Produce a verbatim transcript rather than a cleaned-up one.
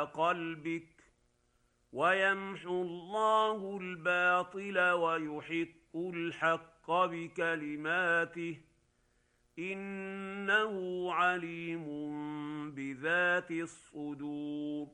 على قلبك ويمحو الله الباطل ويحق الحق بكلماته إنه عليم بذات الصدور.